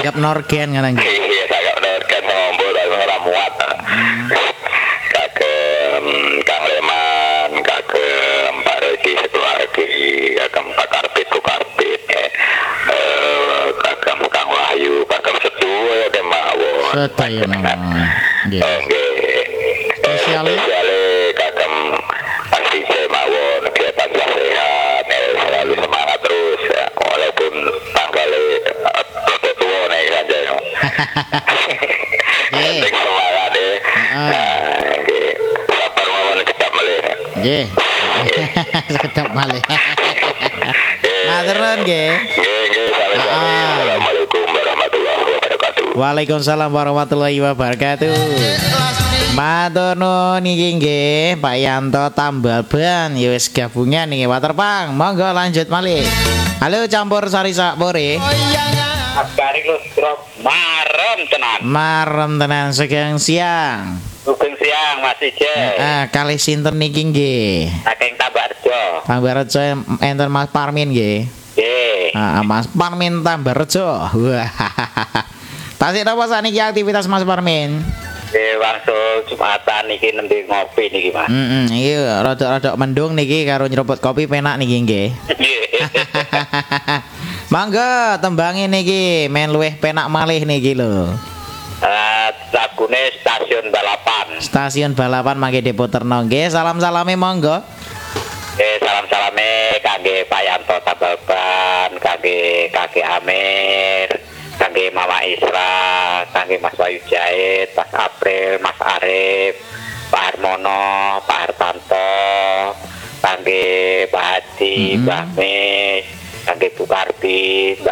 sagap norgen ngono nggih. Iya sagap norgen ngombo ora muat. Kagem Kang Leman, kagem Pak Rodi Sekeluargi, kagem Pak Karpit Kukarbit, kagem Kang Wahyu, kagem sedaya ya kemawon. Sedaya nggih. Spesiale kagem pasti mawon kegiatan sehat, selalu semangat terus ya, walaupun tanggalnya tua nih aja ya. Penting semangat deh. Sabar mawon ketap malih. Nggih. Ketap malih. Matur nuwun nggih. Nggih, Assalamualaikum warahmatullahi wabarakatuh. Waalaikumsalam warahmatullahi wabarakatuh. Matur nuwun iki nggih Pak Yanto Tambaban ya wis gabungan niki Waterpang. Monggo lanjut malih. Halo campur sari sak pore. Akari lu drop marem tenan. Marem tenan segang siang. Sugeng siang Mas Ije. Kalih sinten niki nggih? Saking Tambarjo. Tambarjo enten Mas Parmin nggih. Nggih. Mas Parmin Tambarjo. Wah. Tasik napa saniki aktivitas Mas Parmin? Langsung Jumatan niki nembe ngopi niki Mas. Iki rada-rada mendung niki karo nyeruput kopi penak niki nggih. Mangga tembange niki men luwih penak malih niki lho. Lagune stasiun balapan. Stasiun balapan mangke diputerno nggih. Salam-salame monggo. Salam-salame kangge Pak Yanto Tambaban, kangge Kakek Amir, kangge Mama Isra, kangge Mas Bayu Jahit, Mas April, Mas Arif, Pak Harmono, Pak Hartanto, kangge Pak Hadi, Mbak Mis, kangge Bu Karbi, Mbak